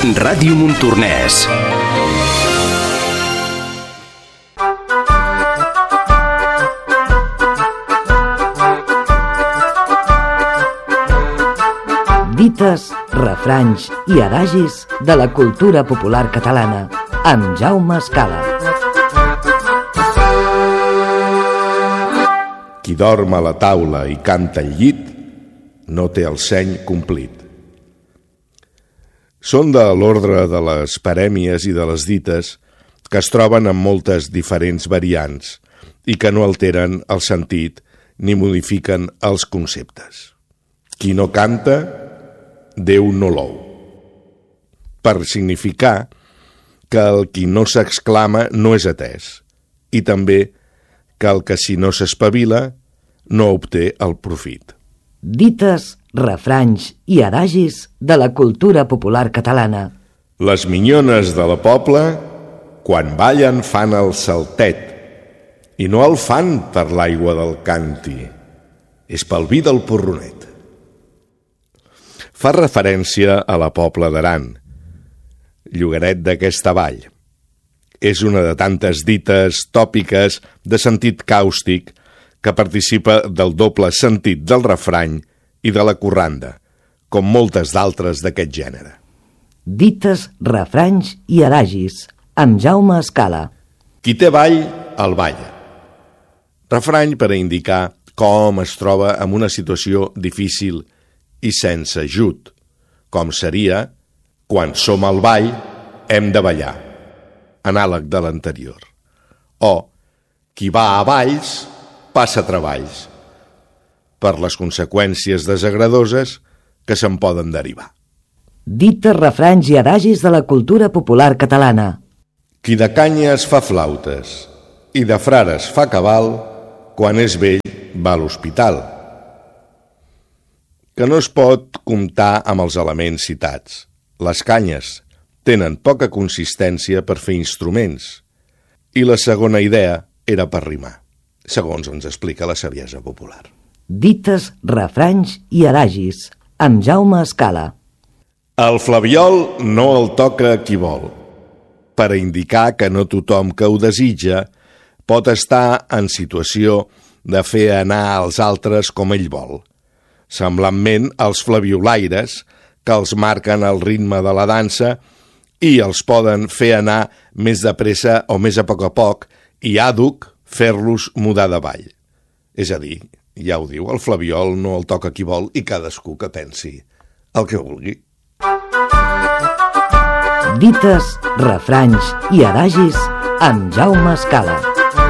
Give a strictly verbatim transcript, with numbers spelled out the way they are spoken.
Ràdio Montornès. Dites, refranys i adagis de la cultura popular catalana, amb Jaume Escala. Qui dorm a la taula i canta al llit no té el seny complit. Són de l'ordre de les parèmies i de les dites que es troben en moltes diferents variants i que no alteren el sentit ni modifiquen els conceptes. Qui no canta, Déu no l'ou. Per significar que el qui no s'exclama no és atès i també que el que si no s'espavila no obté el profit. Dites, refranys i adagis de la cultura popular catalana. Les minyones de la Pobla, quan ballen, fan el saltet i no el fan per l'aigua del càntir, és pel vi del porronet. Fa referència a la Pobla d'Aran, llogaret d'aquesta vall. És una de tantes dites tòpiques de sentit càustic que participa del doble sentit del refrany i de la corranda, com moltes d'altres d'aquest gènere. Dites, refranys i adagis, amb Jaume Escala. Qui té ball, el balla. Refrany per a indicar com es troba en una situació difícil i sense ajut, com seria quan som al ball hem de ballar, anàleg de l'anterior. O qui va a balls passa treballs, per les conseqüències desagradoses que se'n poden derivar. Dites, refranys i adagis de la cultura popular catalana. Qui de canyes fa flautes i de frares fa cabal, quan és vell va a l'hospital. Que no es pot comptar amb els elements citats. Les canyes tenen poca consistència per fer instruments i la segona idea era per rimar, segons ens explica la saviesa popular. Dites, refranys i adagis, amb Jaume Escala. El flabiol no el toca qui vol, per a indicar que no tothom que ho desitja pot estar en situació de fer anar als altres com ell vol. Semblantment als flabiolaires, que els marquen el ritme de la dansa i els poden fer anar més de pressa o més a poc a poc i àduc fer-los mudar de ball. És a dir, ja ho diu, el flabiol no el toca qui vol i cadascú que pensi el que vulgui. Dites, refranys i adagis amb Jaume Escala.